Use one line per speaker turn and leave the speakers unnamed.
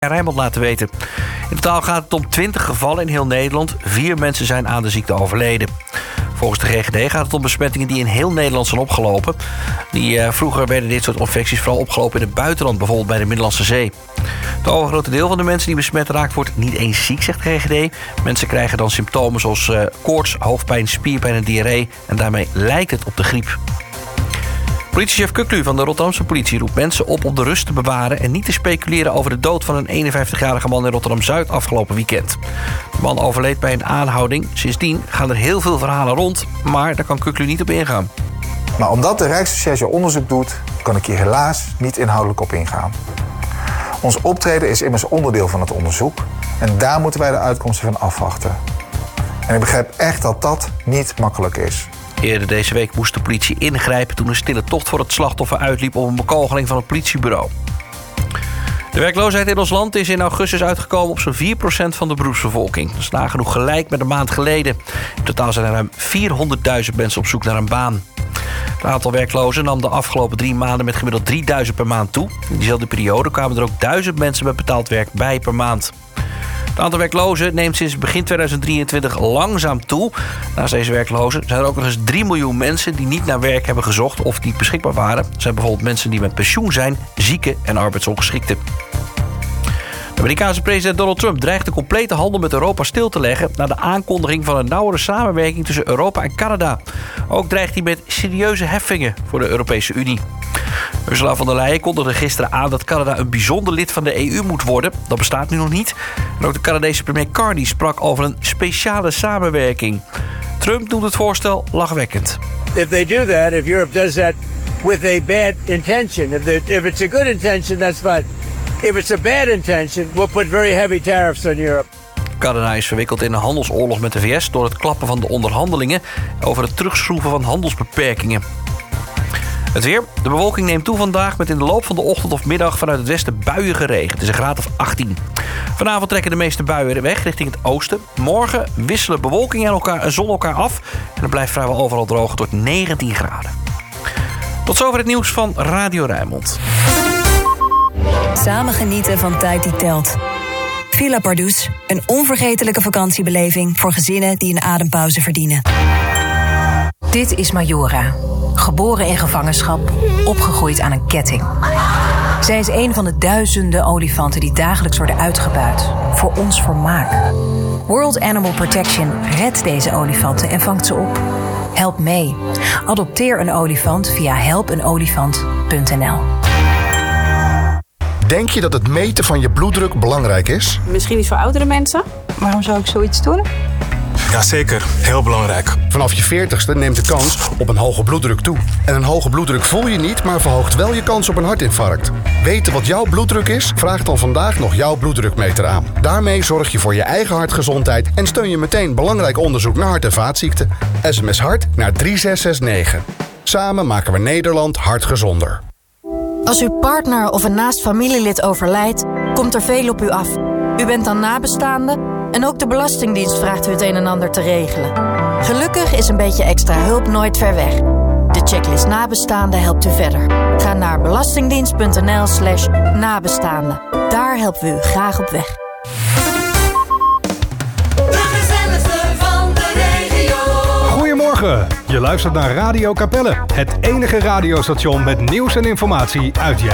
Rijnmond laten weten. In totaal gaat het om 20 gevallen in heel Nederland. 4 mensen zijn aan de ziekte overleden. Volgens de GGD gaat het om besmettingen die in heel Nederland zijn opgelopen. Vroeger werden dit soort infecties vooral opgelopen in het buitenland, bijvoorbeeld bij de Middellandse Zee. Het overgrote deel van de mensen die besmet raakt wordt niet eens ziek, zegt de GGD. Mensen krijgen dan symptomen zoals koorts, hoofdpijn, spierpijn en diarree. En daarmee lijkt het op de griep. Politiechef Kuklu van de Rotterdamse politie roept mensen op om de rust te bewaren en niet te speculeren over de dood van een 51-jarige man in Rotterdam-Zuid afgelopen weekend. De man overleed bij een aanhouding. Sindsdien gaan er heel veel verhalen rond, maar daar kan Kuklu niet op ingaan.
Maar omdat de Rijksrecherche onderzoek doet, kan ik hier helaas niet inhoudelijk op ingaan. Ons optreden is immers onderdeel van het onderzoek en daar moeten wij de uitkomsten van afwachten. En ik begrijp echt dat dat niet makkelijk is.
Eerder deze week moest de politie ingrijpen toen een stille tocht voor het slachtoffer uitliep op een bekogeling van het politiebureau. De werkloosheid in ons land is in augustus uitgekomen op zo'n 4% van de beroepsbevolking. Dat is nagenoeg gelijk met een maand geleden. In totaal zijn er ruim 400.000 mensen op zoek naar een baan. Het aantal werklozen nam de afgelopen 3 maanden met gemiddeld 3000 per maand toe. In diezelfde periode kwamen er ook 1000 mensen met betaald werk bij per maand. Het aantal werklozen neemt sinds begin 2023 langzaam toe. Naast deze werklozen zijn er ook nog eens 3 miljoen mensen die niet naar werk hebben gezocht of niet beschikbaar waren. Dat zijn bijvoorbeeld mensen die met pensioen zijn, zieken en arbeidsongeschikten. De Amerikaanse president Donald Trump dreigt de complete handel met Europa stil te leggen na de aankondiging van een nauwere samenwerking tussen Europa en Canada. Ook dreigt hij met serieuze heffingen voor de Europese Unie. Ursula von der Leyen kondigde gisteren aan dat Canada een bijzonder lid van de EU moet worden. Dat bestaat nu nog niet. En ook de Canadese premier Carney sprak over een speciale samenwerking. Trump noemt het voorstel lachwekkend.
If they do that, if Europe does that with a bad intention, if it's a good intention, that's fine. If it's a bad intention, we'll put very heavy tariffs on Europe.
Canada is verwikkeld in een handelsoorlog met de VS door het klappen van de onderhandelingen over het terugschroeven van handelsbeperkingen. Het weer. De bewolking neemt toe vandaag met in de loop van de ochtend of middag vanuit het westen buien geregen. Het is een graad of 18. Vanavond trekken de meeste buien weg richting het oosten. Morgen wisselen bewolking en zon elkaar af. En het blijft vrijwel overal droog tot 19 graden. Tot zover het nieuws van Radio Rijnmond.
Samen genieten van tijd die telt. Villa Pardoes, een onvergetelijke vakantiebeleving voor gezinnen die een adempauze verdienen.
Dit is Majora. Geboren in gevangenschap, opgegroeid aan een ketting. Zij is een van de duizenden olifanten die dagelijks worden uitgebuit. Voor ons vermaak. World Animal Protection redt deze olifanten en vangt ze op. Help mee. Adopteer een olifant via helpenolifant.nl.
Denk je dat het meten van je bloeddruk belangrijk is?
Misschien niet voor oudere mensen. Waarom zou ik zoiets doen?
Jazeker, heel belangrijk.
Vanaf je 40ste neemt de kans op een hoge bloeddruk toe. En een hoge bloeddruk voel je niet, maar verhoogt wel je kans op een hartinfarct. Weten wat jouw bloeddruk is? Vraag dan vandaag nog jouw bloeddrukmeter aan. Daarmee zorg je voor je eigen hartgezondheid en steun je meteen belangrijk onderzoek naar hart- en vaatziekten. SMS hart naar 3669. Samen maken we Nederland hartgezonder.
Als uw partner of een naast familielid overlijdt, komt er veel op u af. U bent dan nabestaande en ook de Belastingdienst vraagt u het een en ander te regelen. Gelukkig is een beetje extra hulp nooit ver weg. De checklist nabestaande helpt u verder. Ga naar belastingdienst.nl/nabestaande. Daar helpen we u graag op weg.
Goedemorgen, je luistert naar Radio Capelle. Het enige radiostation met nieuws en informatie uit je